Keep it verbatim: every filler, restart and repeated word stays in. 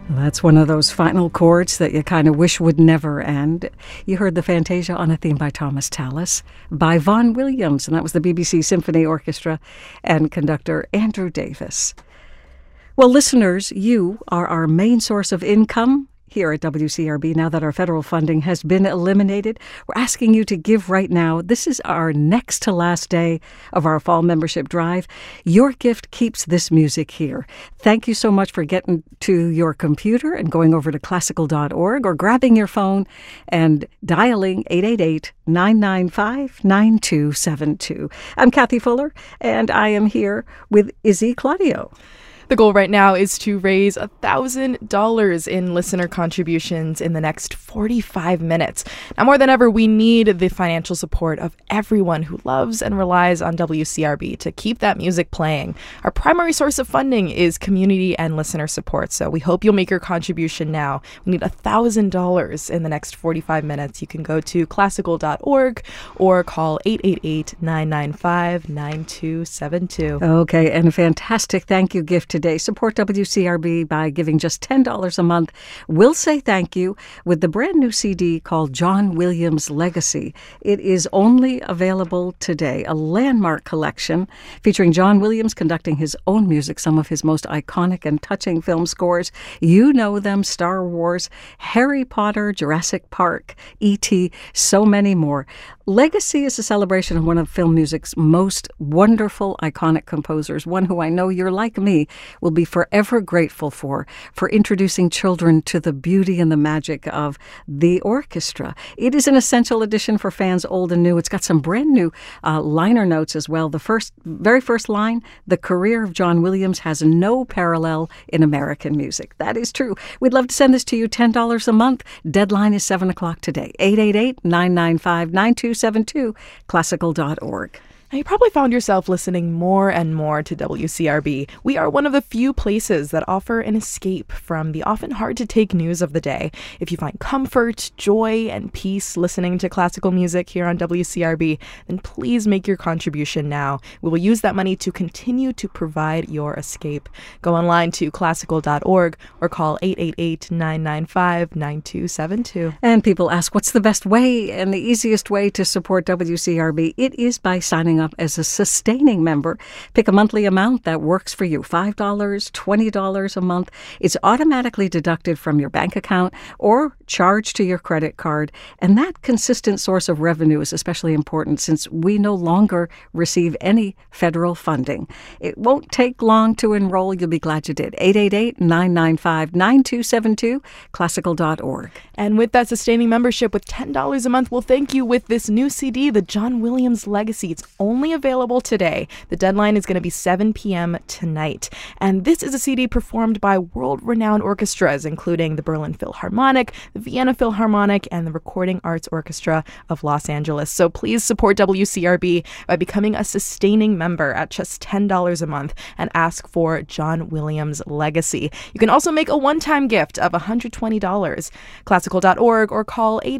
That's one of those final chords that you kind of wish would never end. You heard the Fantasia on a theme by Thomas Tallis, by Vaughan Williams, and that was the B B C Symphony Orchestra and conductor Andrew Davis. Well, listeners, you are our main source of income here at W C R B. Now that our federal funding has been eliminated, we're asking you to give right now. This is our next to last day of our fall membership drive. Your gift keeps this music here. Thank you so much for getting to your computer and going over to classical dot org or grabbing your phone and dialing eight eight eight, nine nine five, nine two seven two. I'm Kathy Fuller, and I am here with Izzy Claudio. The goal right now is to raise one thousand dollars in listener contributions in the next forty-five minutes. Now, more than ever, we need the financial support of everyone who loves and relies on W C R B to keep that music playing. Our primary source of funding is community and listener support, so we hope you'll make your contribution now. We need one thousand dollars in the next forty-five minutes. You can go to classical dot org or call eight eight eight, nine nine five, nine two seven two. Okay, and a fantastic thank you gift today. Support W C R B by giving just ten dollars a month. We'll say thank you with the brand new C D called John Williams Legacy. It is only available today, a landmark collection featuring John Williams conducting his own music, some of his most iconic and touching film scores. You know them: Star Wars, Harry Potter, Jurassic Park, E T, so many more. Legacy is a celebration of one of film music's most wonderful, iconic composers, one who I know you're like me will be forever grateful for, for introducing children to the beauty and the magic of the orchestra. It is an essential edition for fans old and new. It's got some brand new uh, liner notes as well. The first, very first line, the career of John Williams has no parallel in American music. That is true. We'd love to send this to you, ten dollars a month. Deadline is seven o'clock today. eight eight eight, nine nine five, nine two seven two, classical dot org. Now, you probably found yourself listening more and more to W C R B. We are one of the few places that offer an escape from the often hard-to-take news of the day. If you find comfort, joy, and peace listening to classical music here on W C R B, then please make your contribution now. We will use that money to continue to provide your escape. Go online to classical dot org or call eight eight eight, nine nine five, nine two seven two. And people ask, what's the best way and the easiest way to support W C R B? It is by signing up as a sustaining member. Pick a monthly amount that works for you, five dollars, twenty dollars a month. It's automatically deducted from your bank account or charged to your credit card. And that consistent source of revenue is especially important since we no longer receive any federal funding. It won't take long to enroll. You'll be glad you did. eight eight eight, nine nine five, nine two seven two, classical dot org. And with that sustaining membership with ten dollars a month, we'll thank you with this new C D, the John Williams Legacy. It's only available today. The deadline is going to be seven p.m. tonight. And this is a C D performed by world-renowned orchestras, including the Berlin Philharmonic, the Vienna Philharmonic, and the Recording Arts Orchestra of Los Angeles. So please support W C R B by becoming a sustaining member at just ten dollars a month and ask for John Williams Legacy. You can also make a one-time gift of one hundred twenty dollars. classical dot org or call eight